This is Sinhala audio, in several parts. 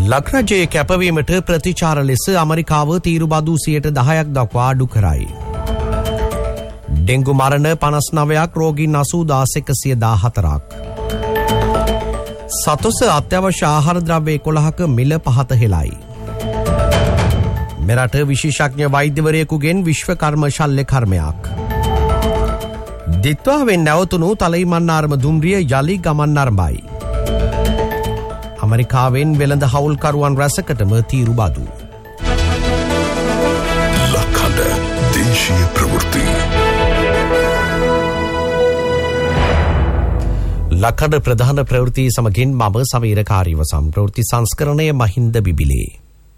ලක්රජයේ කැපවීමට ප්‍රතිචාර ලෙස ඇමරිකාව තීරුබදු 10% දක්වා අඩු කරයි. ඩෙංගු මරණ 59ක් රෝගීන් 80114ක්. සතොස අත්‍යවශ්‍ය ආහාර ද්‍රව්‍ය 11ක මිල පහත හෙළයි. මෙරට විශේෂඥ වෛද්‍යවරයෙකුගෙන් විශ්වකර්ම ශල්‍ය කර්මයක්. දිත්වාවෙන් නැවතුණු තලයිමන්නාරම දුම්රිය යලි ගමන් නරඹයි. ඇමරිකාවෙන් වෙළඳ හවුල්කරුවන් රැසකටම තීරුබදු. ලක්හඬ දේශීය ප්‍රවෘත්ති. ලක්හඬ ප්‍රධාන ප්‍රවෘත්ති සමගින් මම සමීර කාර්යවසම්. ප්‍රවෘත්ති සංස්කරණය මහින්ද බිබිලේ.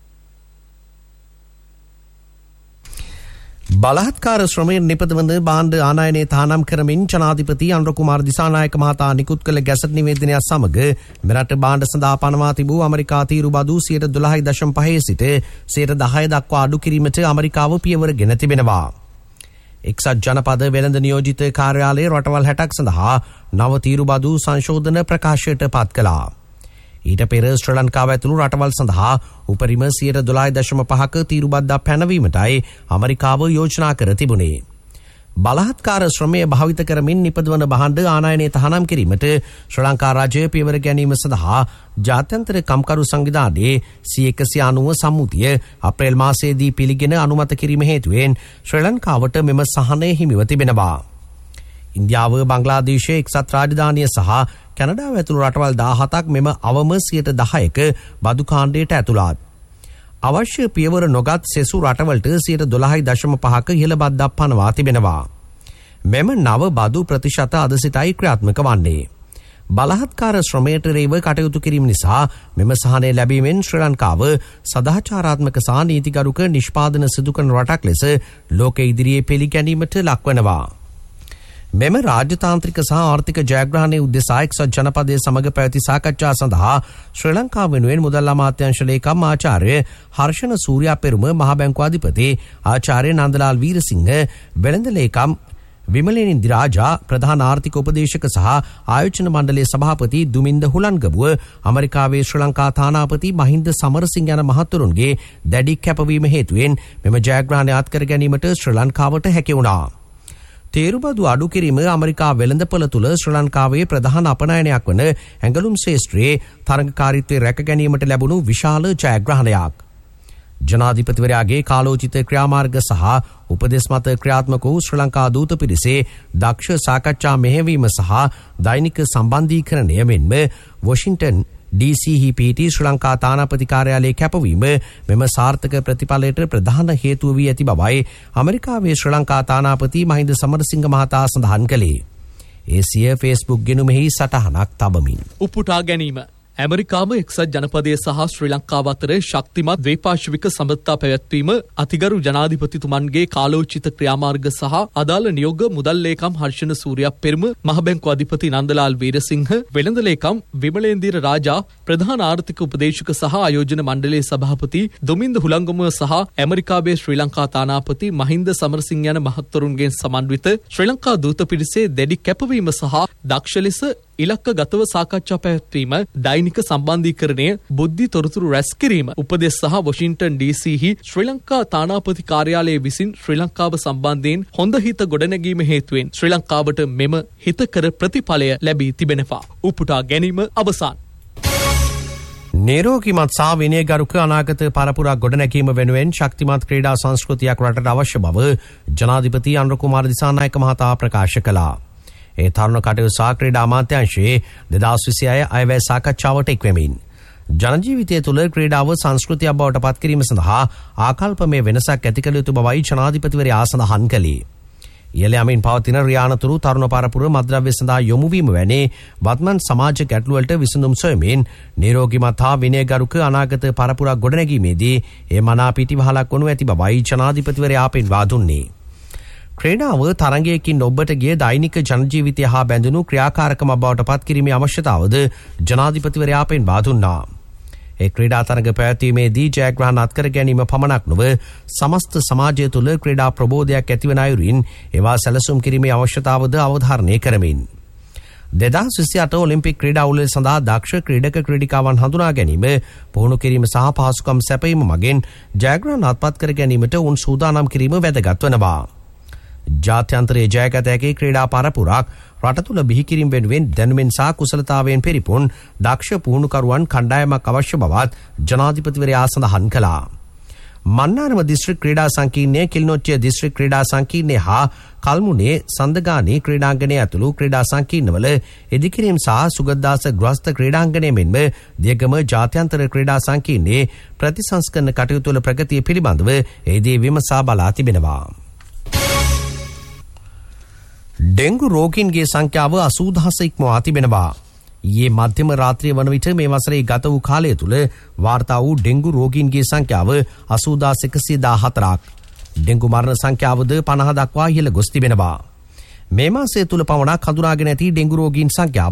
බලහත්කාර ශ්‍රමයෙන් නිපදවන භාණ්ඩ ආනයනයේ තහනම් කරමින් ජනාධිපති අනුර කුමාර දිසානායක මහතා නිකුත් කළ ගැසට් නිවේදනයත් සමග මෙරට භාණ්ඩ සඳහා පනවා තිබූ ඇමරිකා තීරුබදු 12.5% සිට 10% දක්වා අඩු කිරීමට ඇමරිකාව පියවර ගෙන තිබෙනවා. එක්සත් ජනපද වෙළඳ නියෝජිත කාර්යාලයේ රටවල් 60ක් සඳහා නව තීරුබදු සංශෝධන ප්‍රකාශයට පත් කළා. ඊට පෙර ශ්‍රී ලංකාව ඇතුළු රටවල් සඳහා උපරිම 12.5% තීරුබද්දක් පැනවීමටයි ඇමරිකාව යෝජනා කර තිබුණේ. බලහත්කාර ශ්‍රමය භාවිත කරමින් නිපදවන භාණ්ඩ ආනයනයේ තහනම් කිරීමට ශ්‍රී ලංකා රජය පියවර ගැනීම සඳහා ජාත්‍යන්තර කම්කරු සංවිධානයේ 190 සම්මුතිය අප්‍රේල් මාසයේදී පිළිගෙන අනුමත කිරීම හේතුවෙන් ශ්‍රී ලංකාවට මෙම සහනය හිමිව තිබෙනවා. ඉන්දියාව බංග්ලාදේශය එක්සත් රාජධානිය සහ කැනඩාව ඇතුළු රටවල් 17ක් මෙම අවම 10%ක බදු කාණ්ඩයට ඇතුළත්. අවශ්‍ය පියවර නොගත් සෙසු රටවලට 12.5%ක ඉහළ බද්දක් පනවා තිබෙනවා. මෙම නව බදු ප්‍රතිශත අද සිටයි ක්‍රියාත්මක වන්නේ. බලහත්කාර ශ්‍රමයට රේව කටයුතු කිරීම නිසා මෙම සහනය ලැබීමෙන් ශ්‍රී ලංකාව සදාචාරාත්මක සහ නීතිගරුක නිෂ්පාදන සිදු කරන රටක් ලෙස ලෝක ඉදිරියේ පිළිගැනීමට ලක්වනවා. මෙම රාජ්‍යතාන්ත්‍රික සහ ආර්ථික ජයග්‍රහණයේ උදෙසා එක්සත් ජනපදයේ සමග පැවති සාකච්ඡා සඳහා ශ්‍රී ලංකාව වෙනුවෙන් මුදල් අමාත්‍යාංශ ලේකම් ආචාර්ය හර්ෂණ සූර්යා පෙරුම මහ බැංකුව අධිපති ආචාර්ය නන්දලාල් වීරසිංහ වෙළඳ ලේකම් විමලේනින්දි රාජා ප්‍රධාන ආර්ථික උපදේශක සහ ආයෝජන මණ්ඩලයේ සභාපති දුමින්ද හුලන්ගබුව ඇමරිකාවේ ශ්‍රී ලංකා තානාපති මහින්ද සමරසිංහ යන මහතුරුන්ගේ දැඩි කැපවීම හේතුවෙන් මෙම ජයග්‍රහණය අත්කර ගැනීමට ශ්‍රී ලංකාවට හැකි වුණා. තේරුබදු අඩු කිරීම ඇමරිකා වෙළඳපොළ තුළ ශ්‍රී ලංකාවේ ප්‍රධාන අපනයනයක් වන ඇඟලුම් ශේෂ්ත්‍රයේ තරඟකාරීත්වය රැක ගැනීමට ලැබුණු විශාල ජයග්‍රහණයක්. ජනාධිපතිවරයාගේ කාලෝචිත ක්‍රියාමාර්ග සහ උපදෙස් මත ක්‍රියාත්මක වූ ශ්‍රී ලංකා දූත පිරිසේ දක්ෂ සාකච්ඡා මෙහෙවීම සහ දෛනික සම්බන්ධීකරණය මෙන්ම වොෂින්ටන් DC පිහිටි ශ්‍රී ලංකා තානාපති කාර්යාලයේ කැපවීම මෙම සාර්ථක ප්‍රතිඵලයට ප්‍රධාන හේතුව වී ඇති බවයි ඇමරිකාවේ ශ්‍රී ලංකා තානාපති මහින්ද සමරසිංහ මහතා සඳහන් කළේ. ඒ සිය ෆේස්බුක් ගෙනුමෙහි සටහනක් තබමින්. උපුටා ගැනීම ඇමරිකාව එක්සත් ජනපදයේ සහ ශ්‍රී ලංකාව අතර ශක්තිමත් ද්වේපාර්ශ්වික සබඳතා පැවැත්වීම අතිගරු ජනාධිපතිතුමන්ගේ කාලෝචිත ක්‍රියාමාර්ග සහ අදාළ නියෝග මුදල් ලේකම් හර්ෂණ සූර්යා පෙරම මහ බැංකුව අධිපති නන්දලාල් වීරසිංහ වෙළඳ ලේකම් විමලේන්දිර රාජා ප්‍රධාන ආර්ථික උපදේශක සහ ආයෝජන මණ්ඩලයේ සභාපති දුමින්ද හුලංගමුව සහ ඇමරිකාවේ ශ්‍රී ලංකා තානාපති මහින්ද සමරසිංහ යන මහත්වරුන්ගෙන් සමන්විත ශ්‍රී ලංකා දූත පිරිසේ දැඩි කැපවීම සහ දක්ෂ ලෙස ඉලක්ක ගතව සාකච්ඡා පැවැත්වීම දෛනික සම්බන්ධීකරණය බුද්ධි තොරතුරු රැස් කිරීම උපදෙස් සහ වොෂින්ටන් DC හි ශ්‍රී ලංකා තානාපති කාර්යාලයේ විසින් ශ්‍රී ලංකාව සම්බන්ධයෙන් හොඳ හිත ගොඩනැගීම හේතුවෙන් ශ්‍රී ලංකාවට මෙම හිතකර ප්‍රතිඵලය ලැබී තිබෙනවා. උපුටා ගැනීම අවසන්. නිරෝගීමත් සහ විනයගරුක අනාගත පරපුරක් ගොඩනැගීම වෙනුවෙන් ශක්තිමත් ක්‍රීඩා සංස්කෘතියක් රටට අවශ්‍ය බව ජනාධිපති අනුර කුමාර දිසානායක මහතා ප්‍රකාශ කළා. ඒ තරුණ කටයුතු සහ ක්‍රීඩා අමාත්‍යාංශයේ 2026 අයවැය සාකච්ඡාවට එක්වෙමින් ජනජීවිතය තුළ ක්‍රීඩාව සංස්කෘතියක් බවට පත් කිරීම සඳහා ආකල්පමය වෙනසක් ඇති කළ යුතු බවයි ජනාධිපතිවරයා සඳහන් කළේ. ඉහළ යමින් පවතින රියානතුරු තරුණ පරපුර මද්‍රව්‍ය සඳහා යොමු වීම වැනි වත්මන් සමාජ ගැටලුවලට විසඳුම් සොයමින් නිරෝගීමත් හා විනයගරුක අනාගත පරපුරක් ගොඩනැගීමේදී ඒ මනා පිටිවහලක් වනු ඇති බවයි ජනාධිපතිවරයා පෙන්වා දුන්නේ. ක්‍රීඩාව තරගයකින් ඔබට ගිය දෛනික ජනජීවිතය හා බැඳුණු ක්‍රියාකාරකම බවට පත් කිරීමේ අවශ්‍යතාවද ජනාධිපතිවරයා පෙන්වා දුන්නා. ඒ ක්‍රීඩා තරග පැවැත්වීමේදී ජයග්‍රහණ අත්කර ගැනීම පමණක් නොව සමස්ත සමාජය තුළ ක්‍රීඩා ප්‍රබෝධයක් ඇතිවන අයුරින් ඒවා සැලසුම් කිරීමේ අවශ්‍යතාවද අවධාරණය කරමින් 2028 ඔලිම්පික් ක්‍රීඩා උළෙල සඳහා දක්ෂ ක්‍රීඩක ක්‍රීඩිකාවන් හඳුනා ගැනීම, පුහුණු කිරීම සහ පහසුකම් සැපයීම මගින් ජයග්‍රහණ අත්පත් කර ගැනීමට උන් සූදානම් කිරීම වැදගත් වෙනවා. ජාත්‍යන්තරයේ ජයගත හැකි ක්‍රීඩා පරපුරක් රට තුළ බිහි කිරීම වෙනුවෙන් දැනුමෙන් සහ කුසලතාවයෙන් පරිපූර්ණ දක්ෂ පුහුණුකරුවන් කණ්ඩායමක් අවශ්‍ය බවත් ජනාධිපතිවරයා සඳහන් කළා. මන්නාරම දිස්ත්‍රික් ක්‍රීඩා සංකීර්ණය, කිලිනොච්චිය දිස්ත්‍රික් ක්‍රීඩා සංකීර්ණය හා කල්මුනේ සඳගානී ක්‍රීඩාංගණය ඇතුළු ක්‍රීඩා සංකීර්ණවල ඉදිකිරීම සහ සුගතදාස ගෘහස්ත ක්‍රීඩාංගණය මෙන්ම දියගම ජාත්‍යන්තර ක්‍රීඩා සංකීර්ණයේ ප්‍රතිසංස්කරණ කටයුතු වල ප්‍රගතිය පිළිබඳව එහිදී විමසා බලා තිබෙනවා. ඩෙංගු රෝගීන්ගේ සංඛ්‍යාව 80,000 ඉක්මවා තිබෙනවා. ඊයේ මධ්‍යම රාත්‍රිය වන විට මේ වසරේ ගත වූ කාලය තුළ වාර්තා වූ ඩෙංගු රෝගීන්ගේ සංඛ්‍යාව 80,114ක්. ඩෙංගු මරණ සංඛ්‍යාවද 50 දක්වා ඉහළ ගොස් තිබෙනවා. මේ මාසය තුළ පමණක් හඳුනාගෙන ඇති ඩෙංගු රෝගීන් සංඛ්‍යාව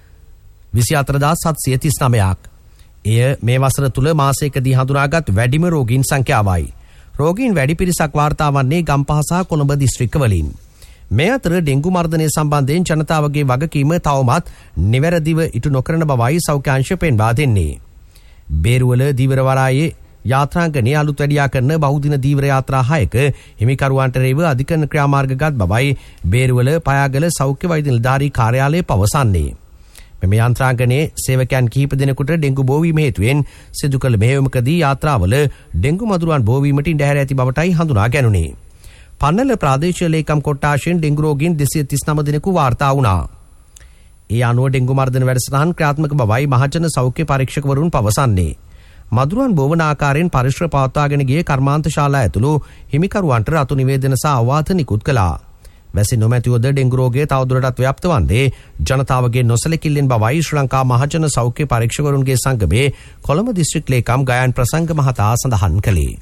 24,739ක්. එය මේ වසර තුළ මාසයකදී හඳුනාගත් වැඩිම රෝගීන් සංඛ්‍යාවයි. රෝගීන් වැඩි පිරිසක් වාර්තා වන්නේ ගම්පහ සහ කොළඹ දිස්ත්‍රික්කවලින්. මේ අතර ඩෙංගු මර්ධනය සම්බන්ධයෙන් ජනතාවගේ වගකීම තවමත් නිවැරදිව ඉටු නොකරන බවයි සෞඛ්‍ය අංශ පෙන්වා දෙන්නේ. බේරුවල දීවර වරායේ යාත්‍රාංගණයේ අලුත් වැඩියා කරන බහුදින දීවර යාත්‍රා 6ක හිමිකරුවන්ට රැව අධිකරණ ක්‍රියාමාර්ගගත් බවයි බේරුවල පයාගල සෞඛ්‍ය වෛද්‍ය නිලධාරී කාර්යාලය පවසන්නේ. මෙම යාත්‍රාංගණයේ සේවකයන් කිහිප දෙනෙකුට ඩෙංගු බෝවීම හේතුවෙන් සිදු කළ මෙහෙයුමකදී යාත්‍රාවල ඩෙංගු මදුරුවන් බෝවීමට ඉඩ හැර ඇති බවටයි හඳුනා ගැනුණේ. පන්නල ප්‍රාදේශීය ලේකම් කොට්ටාශයෙන් ඩෙංගු රෝගීන් 239 දෙනෙකු වාර්තා වුණා. ඒ අනුව ඩෙංගු මර්ධන වැඩසටහන් ක්‍රියාත්මක බවයි මහජන සෞඛ්‍ය පරීක්ෂකවරුන් පවසන්නේ. මදුරුවන් බෝවන ආකාරයෙන් පරිශ්‍ර පවත්වාගෙන ගිය කර්මාන්ත ශාලා ඇතුළු හිමිකරුවන්ට රතු නිවේදන සහ අවවාද නිකුත් කළා. වැසි නොමැතිවද ඩෙංගු රෝගය තවදුරටත් ව්‍යාප්ත වන්නේ ජනතාවගේ නොසලකිල්ලෙන් බවයි ශ්‍රී ලංකා මහජන සෞඛ්‍ය පරීක්ෂකවරුන්ගේ සංගමේ කොළඹ දිස්ත්‍රික් ලේකම් ගයන් ප්‍රසංග මහතා සඳහන් කළේ.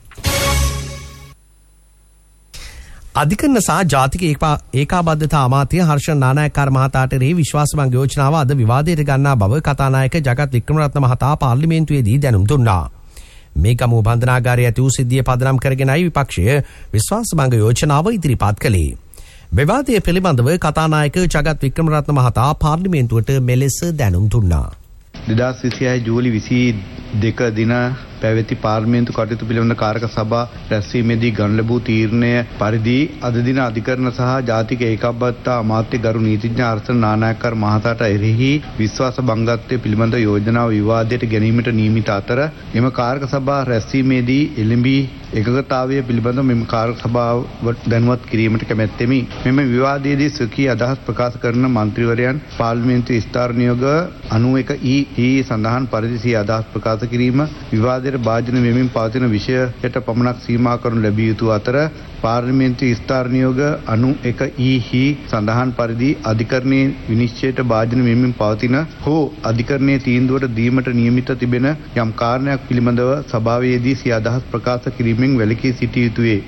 අධිකරණ සහ ජාතික ඒකාබද්ධතා අමාත්‍ය හර්ෂණ නානායක්කාර මහතාට එරෙහි විශ්වාසභංග යෝජනාව අද විවාදයට ගන්නා බව කතානායක ජගත් වික්‍රමරත්න මහතා පාර්ලිමේන්තුවේදී දැනුම් දුන්නා. මේ ගමුව බන්ධනාගාරය ඇති වූ සිද්ධිය පදනම් කරගෙනයි විපක්ෂය විශ්වාසභංග යෝජනාව ඉදිරිපත් කළේ. විවාදය පිළිබඳව කතානායක ජගත් වික්‍රමරත්න මහතා පාර්ලිමේන්තුවට මෙලෙස දැනුම් දුන්නා. 2026 ජූලි 22 දින පැවති පාර්ලිමේන්තු කටයුතු පිළිබඳ කාරක සභා රැස්වීමේදී ගන්න ලැබූ තීරණය පරිදි අද දින අධිකරණ සහ ජාතික ඒකාබද්ධතා අමාත්‍ය ගරු නීතිඥ හර්ෂණ නානායක්කාර මහතාට එරෙහි විශ්වාස භංගත්වය පිළිබඳ යෝජනාව විවාදයට ගැනීමට නියමිත අතර එම කාරක සභා රැස්වීමේදී එළඹී එකගතාවය පිළිබඳ මෙම කාරක සභාවට දැනුවත් කිරීමට කැමැත්තෙමි. මෙම විවාදයේදී ස්වකීය අදහස් ප්‍රකාශ කරන මන්ත්‍රීවරයන් පාර්ලිමේන්තු විස්තර නියෝග 91 සඳහන් පරිදි සිය අදහස් ප්‍රකාශ කිරීම විවාදයට භාජන වෙමින් පවතින විෂයයට පමණක් සීමා කරනු ලැබිය යුතු අතර පාර්ලිමේන්තු විස්තර නියෝග 91 සඳහන් පරිදි අධිකරණයේ විනිශ්චයට භාජන වෙමින් පවතින හෝ අධිකරණයේ තීන්දුවට දීමට නියමිත තිබෙන යම් කාරණයක් පිළිබඳව සභාවේදී සිය අදහස් ප්‍රකාශ කිරීමෙන් වැළකී සිටිය යුතුය.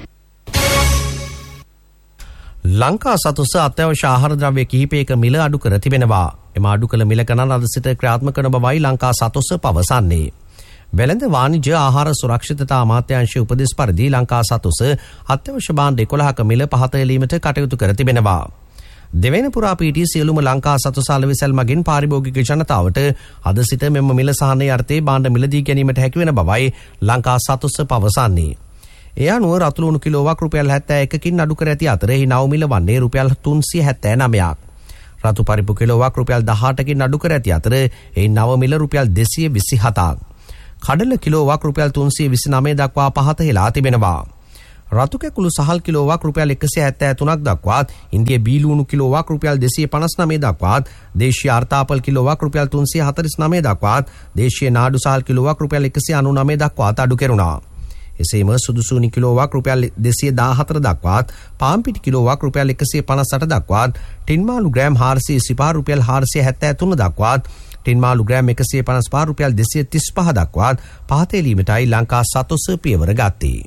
ලංකා සතුස අත්‍යවශ්‍ය ආහාර ද්‍රව්‍ය කිහිපයක මිල අඩු කර තිබෙනවා. එම අඩු කළ මිල ගණන් අද සිට ක්‍රියාත්මක කරන බවයි ලංකා සතුස පවසන්නේ. වෙළඳ වාණිජ්‍ය ආහාර සුරක්ෂිතතා අමාත්‍යාංශයේ උපදෙස් පරිදි ලංකා සතුස අත්‍යවශ්‍ය භාණ්ඩ 11ක මිල පහත එලීමට කටයුතු කර තිබෙනවා. දෙවැනි පුරා පීටි සියලුම ලංකා සතුස අලෙවිසල් මගින් පාරිභෝගික ජනතාවට අද සිට මෙම මිල සහනයේ අර්ථයේ භාණ්ඩ මිලදී ගැනීමට හැකි වෙන බවයි ලංකා සතුස පවසන්නේ. ඒ අනුව රතු ලුණු කිලෝවක් රුපියල් 71කින් අඩු කර ඇති අතර එහි නව මිල වන්නේ රුපියල් 379ක්. රතු පරිප්පු කිලෝවක් රුපියල් 18කින් අඩු කර ඇති අතර එහි නව මිල රුපියල් 227ක්. කඩල කිලෝවක් රුපියල් 329 දක්වා පහත හෙලා තිබෙනවා. රතු කැකුළු සහල් කිලෝවක් රුපියල් 173ක් දක්වාත්, ඉන්දිය බීලුණු කිලෝවක් රුපියල් 259 දක්වාත්, දේශීය අර්තාපල් කිලෝවක් රුපියල් 349 දක්වාත්, දේශීය නාඩු සහල් කිලෝවක් රුපියල් 199 දක්වාත් අඩු කෙරුණා. එසේම සුදුසුනි කිලෝවක් රුපියල් 214 දක්වාත්, පාම් පිටි කිලෝවක් රුපියල් 158 දක්වාත්, ටින් මාළු ග්‍රෑම් 435 රුපියල් 473 දක්වාත්, ටින් මාළු ග්‍රෑම් 155 රුපියල් 235 දක්වාත් පහත එලීමටයි ලංකා සතුස පියවර ගත්තේ.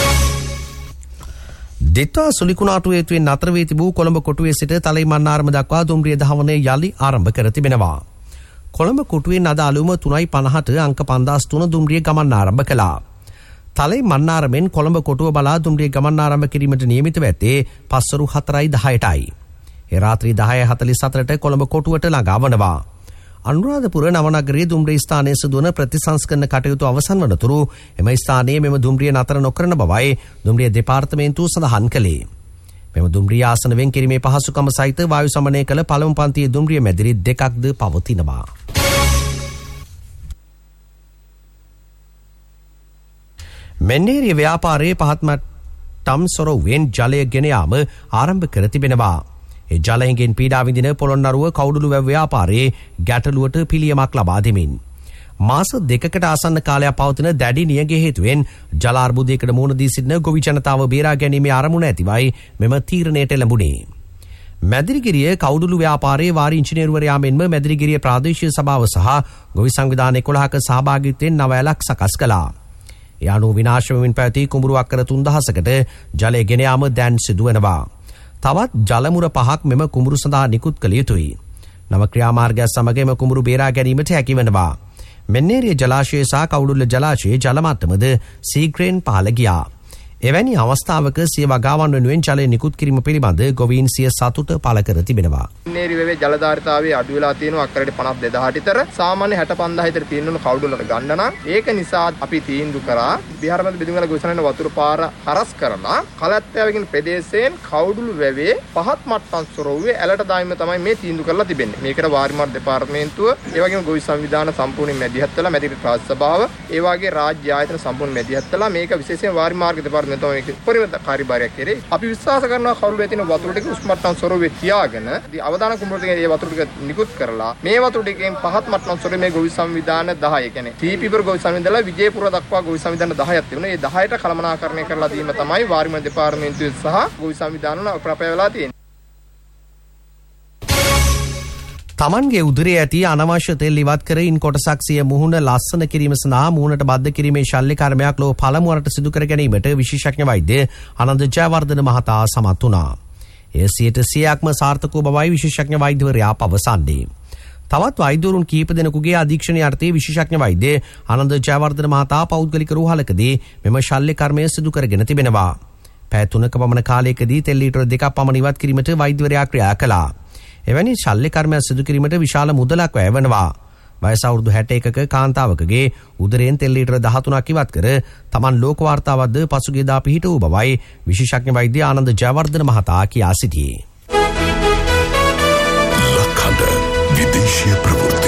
දෙත්වා සුලිකුණාටු හේතුවෙන් නතර වී තිබූ කොළඹ කොටුවේ සිට තලයි මන්නාරම දක්වා දුම්රිය දහවනය යලි ආරම්භ කර තිබෙනවා. කොළඹ කොටුවෙන් අද අලුම 3:50ට අංක 5003 දුම්රිය ගමන් ආරම්භ කළා. තලයි මන්නාරමෙන් කොළඹ කොටුව බලා දුම්රිය ගමන් ආරම්භ කිරීමට නියමිතව ඇත්තේ පස්වරු 4:10ටයි. ඒ රාත්‍රී 10:44ට කොළඹ කොටුවට ළඟා වනවා. අනුරාධපුර නවනගරයේ දුම්රිය ස්ථානයේ සිදුවන ප්‍රතිසංස්කරණ කටයුතු අවසන් වනතුරු එම ස්ථානයේ මෙම දුම්රිය නතර නොකරන බවයි දුම්රිය දෙපාර්තමේන්තුව සඳහන් කළේ. මෙම දුම්රිය ආසන වෙන් කිරීමේ පහසුකම සහිත වායු සමනය කළ පළමු පන්තියේ දුම්රිය මැදිරි දෙකක්ද පවතිනවා. මෙන්නේරිය ව්‍යාපාරයේ පහත්මට්ටම් සොරවුවෙන් ජලය ගෙන යාම ආරම්භ කර තිබෙනවා. ඒ ජලයෙන් පීඩා විඳින පොළොන්නරුව කවුඩුළු වැව ව්‍යාපාරයේ ගැටලුවට පිළියමක් ලබා දෙමින් මාස 2කට ආසන්න කාලයක් පවතින දැඩි නියඟය හේතුවෙන් ජල අර්බුදයකට මුහුණ දී සිටින ගොවි ජනතාව බේරා ගැනීමේ අරමුණ ඇතිවයි මෙම තීරණයට ලැබුණේ. මැදිරිගිරිය කවුඩුළු ව්‍යාපාරයේ වාරි ඉංජිනේරුවරයා මෙන්ම මැදිරිගිරිය ප්‍රාදේශීය සභාව සහ ගොවි සංවිධාන 11ක සහභාගීත්වයෙන් නව ඇලක් සකස් කළා. ඒ අනුව විනාශ වෙමින් පැවති කුඹුරු අක්කර 3000කට ජලය ගෙන යාම දැන් සිදු වෙනවා. තවත් ජලමුර 5ක් මෙම කුඹුරු සඳහා නිකුත් කළ යුතුයි. නව ක්‍රියාමාර්ගය සමග එම කුඹුරු බේරා ගැනීමට හැකි වෙනවා. මෙන්නේරිය ජලාශය සහ කවුඩුල්ල ජලාශයේ ජල මට්ටමද සීඝ්‍රයෙන් පහළ ගියා. එවැනි අවස්ථාවක සිය වගාවන් වෙනුවෙන් ජලය නිකුත් කිරීම පිළිබඳ ගොවීන් සිය සතුට පළ කර තිබෙනවා. මෙන්නේරිය වෙවේ ජලධාරිතාවය අඩු වෙලා තියෙනවා අක්කරට 52000 විතර. සාමාන්‍ය 65000 විතර තියෙනුන කවුඩුල්ලට ගන්න නම් ඒක නිසා අපි තීන්දුව කරා විහාරමද බෙදුම්ගල ගොවිසැලෙන වතුර පාර හරස් කරලා කලත්තෑවකින් ප්‍රදේශයෙන් කවුඩුළු වැවේ පහත් මට්ටම් සොරවුවේ ඇලට දායිම තමයි මේ තීන්දුව කරලා තිබෙන්නේ. මේකට වාරිමාර්ග දෙපාර්තමේන්තුව ඒ වගේම ගොවි සංවිධාන සම්පූර්ණයෙන් මැදිහත් වෙලා මැදිරි රාජ්‍ය සභාව ඒ වගේ රාජ්‍ය ආයතන සම්පූර්ණ මැදිහත් වෙලා මේක විශේෂයෙන් වාරිමාර්ග දෙපාර්තමේන්තුව පරිමත කාර්යභාරයක් කරේ. අපි විශ්වාස කරනවා කවුරුලේ තියෙන වතුර ටික උස් මට්ටම් සොරවේ තියාගෙන අවදාන කුඹුර ටිකේ මේ වතුර ටික නිකුත් කරලා මේ වතුර ටිකෙන් පහත් මට්ටම් සොරවේ මේ ගොවි සංවිධාන 10 කියන්නේ ටීපීපුර ගොවි සංවිධානලා විජේපුර දක්වා ගොවි සංවිධාන 10ක් තිබුණා. මේ 10ට කළමනාකරණය කරලා දීම තමයි වාරිමාර්ග දෙපාර්තමේන්තුවේ සහ ගොවි සංවිධාන ප්‍රපය වෙලා තියෙන්නේ. තමන්ගේ උදරයේ ඇති අනවශ්‍ය තෙල් ඉවත් කර ඉන් කොටසක් සිය මුහුණ ලස්සන කිරීම සඳහා මුහුණට බද්ධ කිරීමේ ශල්‍ය කර්මයක් ලොව පළමුවරට සිදු කර ගැනීමට විශේෂඥ වෛද්‍ය ආනන්ද ජයවර්ධන මහතා සමත් වුණා. එය 100%ක්ම සාර්ථක වූ බවයි විශේෂඥ වෛද්‍යවරයා පවසන්නේ. තවත් වෛද්‍යවරුන් කීප දෙනෙකුගේ අධීක්ෂණය යටතේ විශේෂඥ වෛද්‍ය ආනන්ද ජයවර්ධන මහතා පෞද්ගලික රෝහලකදී මෙම ශල්‍ය කර්මය සිදු කරගෙන තිබෙනවා. පැය 3ක පමණ කාලයකදී තෙල් ලීටර 2ක් පමණ ඉවත් කිරීමට වෛද්‍යවරයා ක්‍රියා කළා. එවැනි ශල්‍ය කර්මයක් සිදු කිරීමට විශාල මුදලක් වැය වෙනවා. වයස අවුරුදු 61ක කාන්තාවකගේ උදරයෙන් තෙල් ලීටර 13ක් ඉවත් කර තමන් ලෝක වාර්තාවක්ද පසුගියදා පිහිට වූ බවයි විශේෂඥ වෛද්‍ය ආනන්ද ජයවර්ධන මහතා කියා සිටියේ. ලක්හඬ විදේශීය ප්‍රවෘත්ති.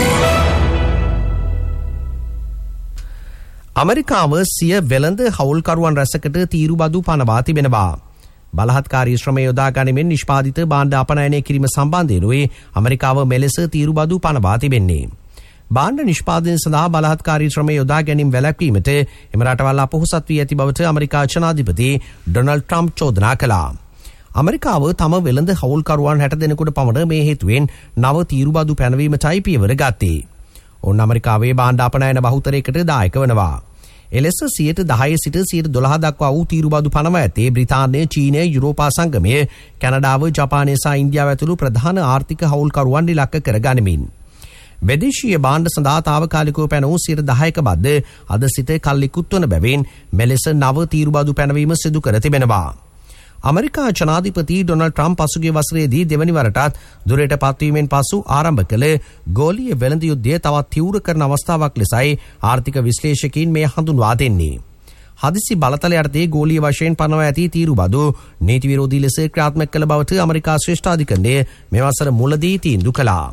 ඇමරිකාව සිය වෙළඳ හවුල්කරුවන් රැසකට තීරු බදු පනවා තිබෙනවා. බලහත්කාරී ශ්‍රමය යොදා ගනිමින් නිෂ්පාදිත භාණ්ඩ අපනයනය කිරීම සම්බන්ධයෙනුයි ඇමරිකාව මෙලෙස තීරු බදු පනවා තිබෙන්නේ. භාණ්ඩ නිෂ්පාදනය සඳහා බලහත්කාරී ශ්‍රමය යොදා ගැනීම වැළැක්වීමට එම රටවල් අපොහොසත් වී ඇති බවට ඇමරිකා ජනාධිපති ඩොනල්ඩ් ට්‍රම්ප් චෝදනා කළා. ඇමරිකාව තම වෙළඳ හවුල්කරුවන් 60 දෙනෙකුට පමණ මේ හේතුවෙන් නව තීරු බදු පැනවීමටයි පියවර ගත්තේ. ඔවුන් ඇමරිකාවේ භාණ්ඩ අපනයන බහුතරයකට දායක වනවා. එලෙස 10% සිට 12% දක්වා වූ තීරු බදු පනවා ඇතේ බ්‍රිතාන්‍ය, චීනය, යුරෝපා සංගමය, කැනඩාව, ජපානය සහ ඉන්දියාව ඇතුළු ප්‍රධාන ආර්ථික හවුල්කරුවන් ඉලක්ක කර ගනිමින්. විදේශීය භාණ්ඩ සඳහා තාවකාලිකව පැන වූ 10% බද්ද අද සිට කල්ලිකුත් වන බැවින් මෙලෙස නව තීරු බදු පැනවීම සිදු කර තිබෙනවා. ඇමරිකා ජනාධිපති ඩොනල්ඩ් ට්‍රම්ප් පසුගිය වසරේදී දෙවනි වරටත් දුරට පත්වීමෙන් පසු ආරම්භ කළ ගෝලීය වෙළඳ යුද්ධය තවත් තීව්‍ර කරන අවස්ථාවක් ලෙසයි ආර්ථික විශ්ලේෂකයින් මේ හඳුන්වා දෙන්නේ. හදිසි බලතල යටතේ ගෝලීය වශයෙන් පනවා ඇති තීරු බදු නීති විරෝධී ලෙස ක්‍රියාත්මක කළ බවට ඇමරිකා ශ්‍රේෂ්ඨාධිකරණය මේ වසර මුලදී තීන්දුව කළා.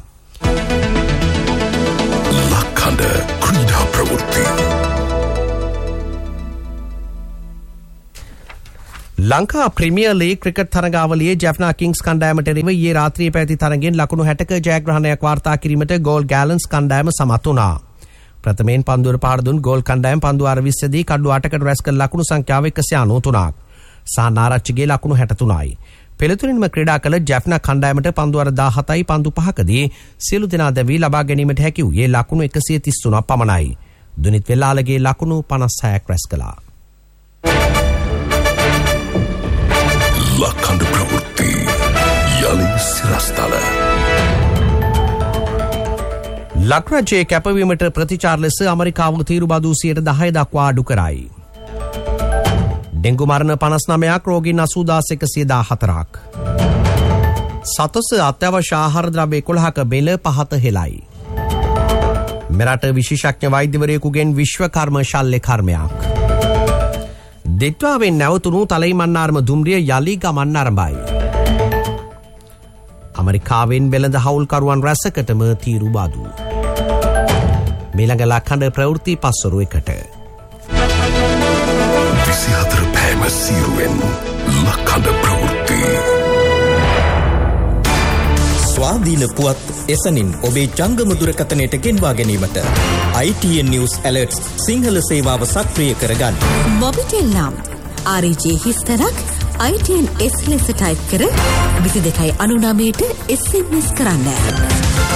ලක්හඬ ක්‍රීඩා ප්‍රවෘත්ති. Lanka premier league cricket තරගාවලියේ Jaffna kings කණ්ඩායමට එරෙහිව ඊයේ රාත්‍රියේ පැවති තරගෙන් ලකුණු 60ක ජයග්‍රහණයක් වාර්තා කිරීමට ගෝල් ගෑලන්ස් කණ්ඩායම සමත් වුණා. ප්‍රථමයෙන් පන්දුවර පහර දුන් ගෝල් කණ්ඩායම පන්දු 20 දී කඩු 8කට රැස් කළ ලකුණු සංඛ්‍යාව 193ක්. සානාරච්චිගේ ලකුණු 63යි. පෙළතුරින්ම ක්‍රීඩා කළ ජැෆ්නා කණ්ඩායමට පන්දු 17යි පන්දු 5කදී සියලු දෙනා දැවී ලබා ගැනීමට හැකි වූයේ ලකුණු 133ක් පමණයි. දුනිත් වෙලාලගේ ලකුණු 56ක් රැස් කළා. ලක්හඬ ප්‍රවෘත්ති යලි සිරස්තල. ලක්රජයේ කැපවීමට ප්‍රතිචාර ලෙස ඇමරිකාව තීරු බදු 10% දක්වා අඩු කරයි. ඩෙංගු මරණ 59ක්, රෝගීන් 80114ක්. සතොස අත්‍යවශ්‍ය ආහාර ද්‍රව්‍ය 11ක බෙල පහත හෙලයි. මෙරට විශේෂඥ වෛද්‍යවරයෙකුගෙන් විශ්වකර්ම ශල්‍ය කර්මයක්. දෙත්වාවෙන් නැවතුණු තලයි මන්නාරම දුම්රිය යලි ගමන් ආරම්භයි. ඇමරිකාවෙන් වෙළඳ හවුල්කරුවන් රැසකටම තීරු බදු. මීළඟ ලක්හඬ ප්‍රවෘත්ති පස්වරු එකට. 24 පෑම සීරුවෙන් ලක්හඬ ප්‍රවෘත්ති. ස්වාධීන පුවත් එසනින් ඔබේ ජංගම දුරකථනයට ගෙන්වා ගැනීමට ITN News Alerts සිංහල සේවාව සක්‍රිය කරගන්න. මොබිටෙල් නම් RJ හිස්තරක් ITN S ලෙස ටයිප් කර 22.99ට SMS කරන්න.